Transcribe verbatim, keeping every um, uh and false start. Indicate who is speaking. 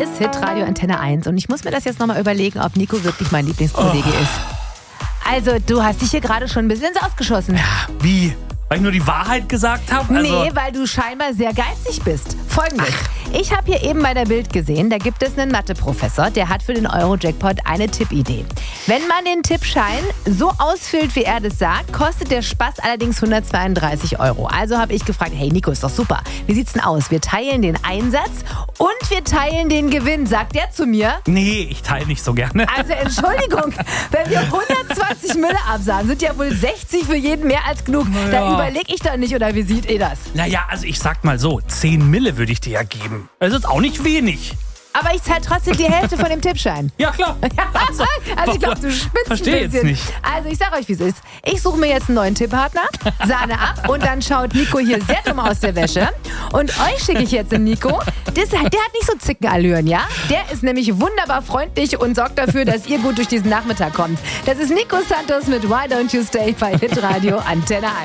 Speaker 1: ist Hitradio Antenne eins und ich muss mir das jetzt nochmal überlegen, ob Nico wirklich mein Lieblingskollege oh. ist. Also, du hast dich hier gerade schon ein bisschen ins Ausgeschossen.
Speaker 2: Ja, wie? Weil ich nur die Wahrheit gesagt habe? Also
Speaker 1: nee, weil du scheinbar sehr geizig bist. Folgendes. Ach. Ich habe hier eben bei der Bild gesehen, da gibt es einen Mathe-Professor, der hat für den Euro-Jackpot eine Tippidee. Wenn man den Tippschein so ausfüllt, wie er das sagt, kostet der Spaß allerdings hundertzweiunddreißig Euro. Also habe ich gefragt, hey Nico, ist doch super. Wie sieht's denn aus? Wir teilen den Einsatz und wir teilen den Gewinn. Sagt der zu mir?
Speaker 2: Nee, ich teile nicht so gerne.
Speaker 1: Also Entschuldigung, wenn wir hundertzwanzig Mille absagen, sind ja wohl sechzig für jeden mehr als genug.
Speaker 2: Ja.
Speaker 1: Da überlege ich doch nicht, oder wie seht ihr das?
Speaker 2: Naja, also ich sag mal so, zehn Mille würde ich dir ja geben. Das ist auch nicht wenig.
Speaker 1: Aber ich zahle trotzdem die Hälfte von dem Tippschein.
Speaker 2: Ja, klar.
Speaker 1: Also, also ich glaube, du spitzt
Speaker 2: Verstehe
Speaker 1: ein bisschen.
Speaker 2: jetzt nicht.
Speaker 1: Also ich sag euch, wie es ist. Ich suche mir jetzt einen neuen Tipppartner, Sahne ab und dann schaut Nico hier sehr dumm aus der Wäsche. Und euch schicke ich jetzt den Nico. Das, der hat nicht so Zickenallüren, ja? Der ist nämlich wunderbar freundlich und sorgt dafür, dass ihr gut durch diesen Nachmittag kommt. Das ist Nico Santos mit Why Don't You Stay bei Hitradio Antenne eins.